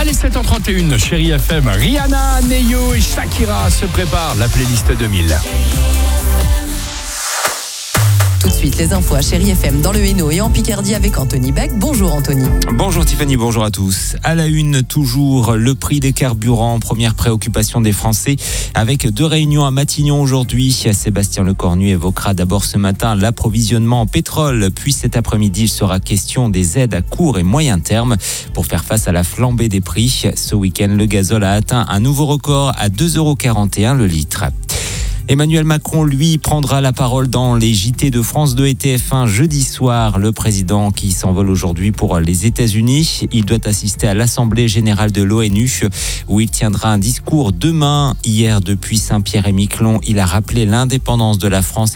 Allez, 7h31, Chérie FM, Rihanna, Neyo et Shakira se préparent la playlist 2000. Tout de suite, les infos à Chérie FM dans le Hainaut et en Picardie avec Anthony Beck. Bonjour Anthony. Bonjour Tiffany, bonjour à tous. À la une, toujours le prix des carburants, première préoccupation des Français, avec 2 réunions à Matignon aujourd'hui. Sébastien Lecornu évoquera d'abord ce matin l'approvisionnement en pétrole, puis cet après-midi, il sera question des aides à court et moyen terme pour faire face à la flambée des prix. Ce week-end, le gazole a atteint un nouveau record à 2,41 € le litre. Emmanuel Macron, lui, prendra la parole dans les JT de France 2 et TF1 jeudi soir. Le président qui s'envole aujourd'hui pour les États-Unis. Il doit assister à l'Assemblée générale de l'ONU où il tiendra un discours demain. Hier, depuis Saint-Pierre-et-Miquelon, il a rappelé l'indépendance de la France